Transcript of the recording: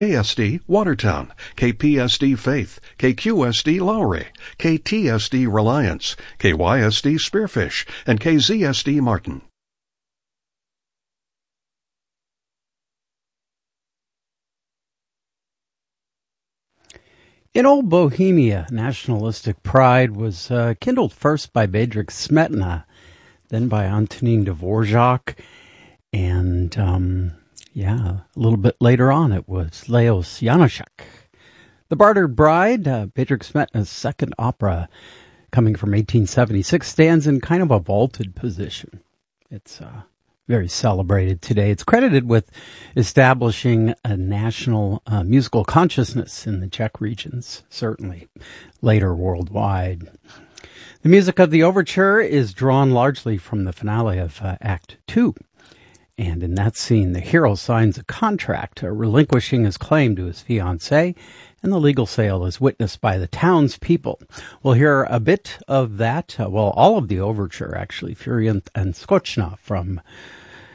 KSD Watertown, KPSD Faith, KQSD Lowry, KTSD Reliance, KYSD Spearfish, and KZSD Martin. In old Bohemia, nationalistic pride was kindled first by Bedřich Smetana, then by Antonín Dvořák, and a little bit later on it was Lajos Janáček. The Bartered Bride, Bedřich Smetana's second opera, coming from 1876, stands in kind of a vaulted position. It's very celebrated today. It's credited with establishing a national musical consciousness in the Czech regions, certainly later worldwide. The music of the overture is drawn largely from the finale of Act 2. And in that scene, the hero signs a contract relinquishing his claim to his fiancée, and the legal sale is witnessed by the townspeople. We'll hear a bit of that, all of the overture, actually, Furiant and Skočná from